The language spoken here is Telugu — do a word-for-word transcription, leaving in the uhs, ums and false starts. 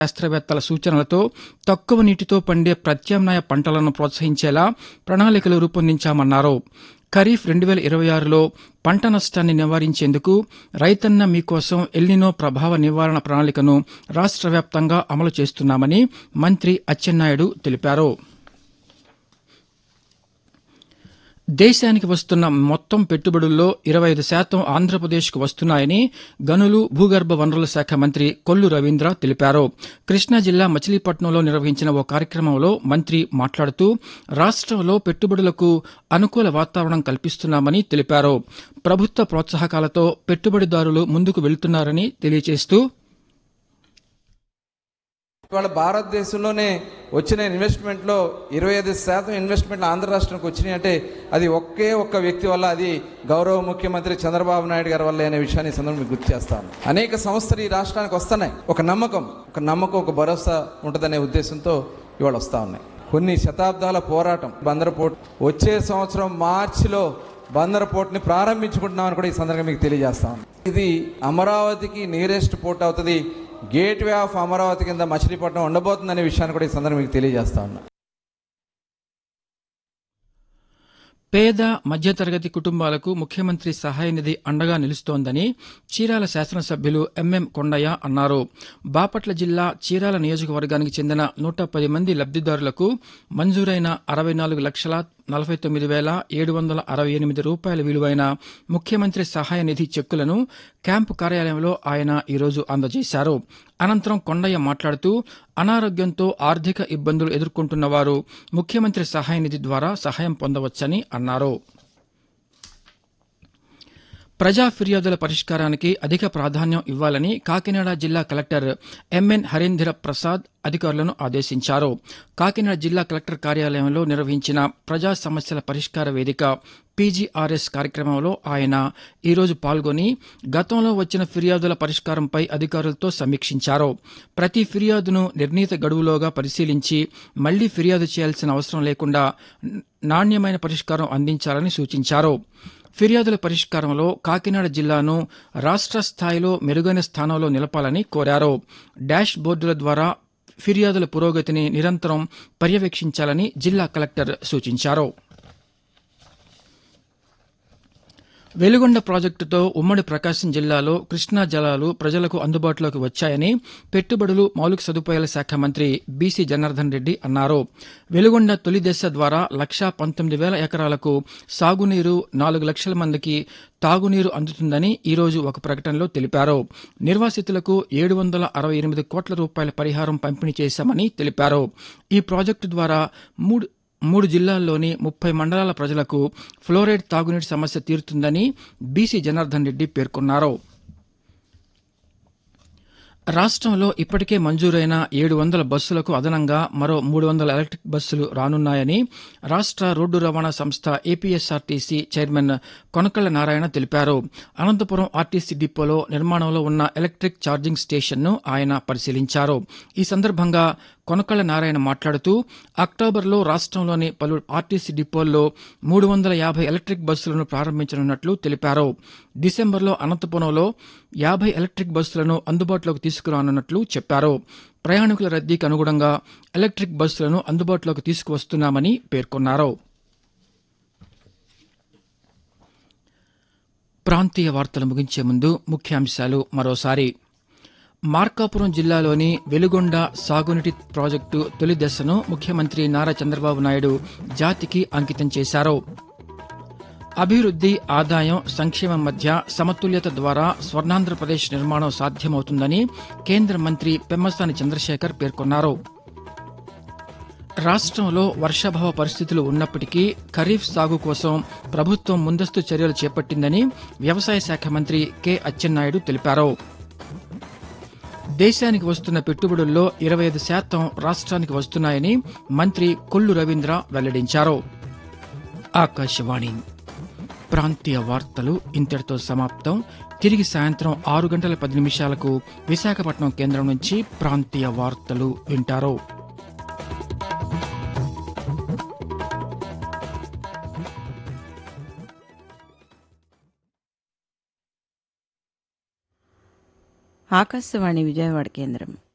శాస్త్రవేత్తల సూచనలతో తక్కువ నీటితో పండే ప్రత్యామ్నాయ పంటలను ప్రోత్సహించేలా ప్రణాళికలు రూపొందించామన్నారు. ఖరీఫ్ రెండు వేల ఇరవై ఆరులో పంట నష్టాన్ని నివారించేందుకు రైతన్న మీకోసం ఎల్నినో ప్రభావ నివారణ ప్రణాళికను రాష్ట్ర వ్యాప్తంగా అమలు చేస్తున్నామని మంత్రి అచ్చెన్నాయుడు తెలిపారు. దేశానికి వస్తున్న మొత్తం పెట్టుబడుల్లో ఇరవై ఐదు శాతం ఆంధ్రప్రదేశ్కు వస్తున్నాయని గనులు భూగర్భ వనరుల శాఖ మంత్రి కొల్లు రవీంద్ర తెలిపారు. కృష్ణా జిల్లా మచిలీపట్నంలో నిర్వహించిన ఓ కార్యక్రమంలో మంత్రి మాట్లాడుతూ రాష్ట్రంలో పెట్టుబడులకు అనుకూల వాతావరణం కల్పిస్తున్నామని తెలిపారు. ప్రభుత్వ ప్రోత్సాహకాలతో పెట్టుబడిదారులు ముందుకు వెళుతున్నారని తెలియజేస్తూ ఇవాళ భారతదేశంలోనే వచ్చిన ఇన్వెస్ట్మెంట్లో ఇరవై ఐదు శాతం ఇన్వెస్ట్మెంట్లు ఆంధ్ర రాష్ట్రానికి వచ్చినాయి అంటే అది ఒకే ఒక్క వ్యక్తి వల్ల, అది గౌరవ ముఖ్యమంత్రి చంద్రబాబు నాయుడు గారి వల్ల అనే విషయాన్ని సందర్భంగా గుర్తు చేస్తాను. అనేక సంస్థలు ఈ రాష్ట్రానికి వస్తున్నాయి. ఒక నమ్మకం ఒక నమ్మకం ఒక భరోసా ఉంటుందనే ఉద్దేశంతో ఇవాళ వస్తూ ఉన్నాయి. కొన్ని శతాబ్దాల పోరాటం బందర్ పోర్ట్ వచ్చే సంవత్సరం మార్చిలో బందర్ పోర్ట్ని ప్రారంభించుకుంటున్నామని కూడా ఈ సందర్భంగా మీకు తెలియజేస్తాను. ఇది అమరావతికి నియరెస్ట్ పోర్ట్ అవుతుంది. గేట్వే ఆఫ్ అమరావతి కింద మచిలీపట్నం ఉండబోతుందనే విషయాన్ని కూడా ఈ సందర్భంగా మీకు తెలియజేస్తా ఉన్నా. పేద మధ్యతరగతి కుటుంబాలకు ముఖ్యమంత్రి సహాయ నిధి అండగా నిలుస్తోందని చీరాల శాసనసభ్యులు ఎంఎం కొండయ్య అన్నారు. బాపట్ల జిల్లా చీరాల నియోజకవర్గానికి చెందిన నూట పది మంది లబ్దిదారులకు మంజూరైన అరవై నాలుగు లక్షల నలభై తొమ్మిది వేల ఏడు వందల అరవై ఎనిమిది రూపాయల విలువైన ముఖ్యమంత్రి సహాయ నిధి చెక్కులను క్యాంపు కార్యాలయంలో ఆయన ఈరోజు అందజేశారు. అనంతరం కొండయ్య మాట్లాడుతూ అనారోగ్యంతో ఆర్థిక ఇబ్బందులు ఎదుర్కొంటున్న వారు ముఖ్యమంత్రి సహాయ నిధి ద్వారా సహాయం పొందవచ్చని అన్నారు. ప్రజా ఫిర్యాదుల పరిష్కారానికి అధిక ప్రాధాన్యం ఇవ్వాలని కాకినాడ జిల్లా కలెక్టర్ ఎంఎన్ హరీంద్ర ప్రసాద్ అధికారులను ఆదేశించారు. కాకినాడ జిల్లా కలెక్టర్ కార్యాలయంలో నిర్వహించిన ప్రజా సమస్యల పరిష్కార వేదిక పీజీఆర్ఎస్ కార్యక్రమంలో ఆయన ఈరోజు పాల్గొని గతంలో వచ్చిన ఫిర్యాదుల పరిష్కారంపై అధికారులతో సమీక్షించారు. ప్రతి ఫిర్యాదును నిర్ణీత గడువులోగా పరిశీలించి మళ్లీ ఫిర్యాదు చేయాల్సిన అవసరం లేకుండా నాణ్యమైన పరిష్కారం అందించాలని సూచించారు. ఫిర్యాదుల పరిష్కారంలో కాకినాడ జిల్లాను రాష్ట్ర స్థాయిలో మెరుగైన స్థానంలో నిలపాలని కోరారు. డాష్ బోర్డుల ద్వారా ఫిర్యాదుల పురోగతిని నిరంతరం పర్యవేక్షించాలని జిల్లా కలెక్టర్ సూచించారు. వెలుగొండ ప్రాజెక్టుతో ఉమ్మడి ప్రకాశం జిల్లాలో కృష్ణా జలాలు ప్రజలకు అందుబాటులోకి వచ్చాయని పెట్టుబడులు మౌలిక సదుపాయాల శాఖ మంత్రి బీసీ జనార్దన్ రెడ్డి అన్నారు. వెలుగొండ తొలి దశ ద్వారా లక్షా పంతొమ్మిది వేల ఎకరాలకు సాగునీరు, నాలుగు లక్షల మందికి తాగునీరు అందుతుందని ఈరోజు ఒక ప్రకటనలో తెలిపారు. నిర్వాసితులకు ఏడు వందల అరవై ఎనిమిది కోట్ల రూపాయల పరిహారం పంపిణీ చేశామని తెలిపారు. ఈ ప్రాజెక్టు ద్వారా మూడు మూడు జిల్లాల్లోని ముప్పై మండలాల ప్రజలకు ఫ్లోరైడ్ తాగునీటి సమస్య తీరుతుందని బీసీ జనార్దన్ రెడ్డి పేర్కొన్నారు. రాష్ట్రంలో ఇప్పటికే మంజూరైన ఏడు వందల బస్సులకు అదనంగా మరో మూడు వందల ఎలక్ట్రిక్ బస్సులు రానున్నాయని రాష్ట్ర రోడ్డు రవాణా సంస్థ ఏపీఎస్ఆర్టీసీ చైర్మన్ కొనకళ్ల నారాయణ తెలిపారు. అనంతపురం ఆర్టీసీ డిపోలో నిర్మాణంలో ఉన్న ఎలక్ట్రిక్ ఛార్జింగ్ స్టేషన్ను ఆయన పరిశీలించారు. ఈ సందర్భంగా కొనకళ్ల నారాయణ మాట్లాడుతూ అక్టోబర్లో రాష్ట్రంలోని పలు ఆర్టీసీ డిపోల్లో మూడు వందల యాభై ఎలక్ట్రిక్ బస్సులను ప్రారంభించనున్నట్లు తెలిపారు. డిసెంబర్లో అనంతపురంలో యాభై ఎలక్ట్రిక్ బస్సులను అందుబాటులోకి తీసుకురానున్నట్లు చెప్పారు. ప్రయాణికుల రద్దీకి అనుగుణంగా ఎలక్ట్రిక్ బస్సులను అందుబాటులోకి తీసుకువస్తున్నామని పేర్కొన్నారు. ప్రాంతీయ వార్తలు ముగించే ముందు ముఖ్యాంశాలు మరోసారి. మార్కాపురం జిల్లాలోని వెలుగొండ సాగునీటి ప్రాజెక్టు తొలి దశను ముఖ్యమంత్రి నారా చంద్రబాబు నాయుడు జాతికి అంకితం చేశారు. అభివృద్ది, ఆదాయం, సంక్షేమం మధ్య సమతుల్యత ద్వారా స్వర్ణాంధ్రప్రదేశ్ నిర్మాణం సాధ్యమవుతుందని కేంద్ర మంత్రి పెమ్మసాని చంద్రశేఖర్ పేర్కొన్నారు. రాష్ట్రంలో వర్షాభావ పరిస్థితులు ఉన్నప్పటికీ ఖరీఫ్ సాగు కోసం ప్రభుత్వం ముందస్తు చర్యలు చేపట్టిందని వ్యవసాయ శాఖ మంత్రి కె అచ్చెన్నాయుడు తెలిపారు. దేశానికి వస్తున్న పెట్టుబడుల్లో ఇరవై ఐదు శాతం రాష్ట్రానికి వస్తున్నాయని మంత్రి కొల్లు రవీంద్ర వెల్లడించారు. ఆకాశవాణి ప్రాంతీయ వార్తలు ఇంతటితో సమాప్తం. తిరిగి సాయంత్రం ఆరు గంటల పది నిమిషాలకు విశాఖపట్నం కేంద్రం నుంచి ప్రాంతీయ వార్తలు వింటారు. ఆకాశవాణి విజయవాడ కేంద్రం.